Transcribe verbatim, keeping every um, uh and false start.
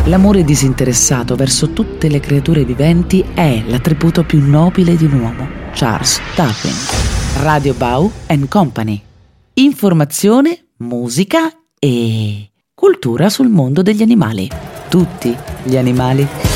L'amore disinteressato verso tutte le creature viventi è l'attributo più nobile di un uomo. Charles Darwin. Radio Bau and Company. Informazione, musica e cultura sul mondo degli animali. Tutti gli animali.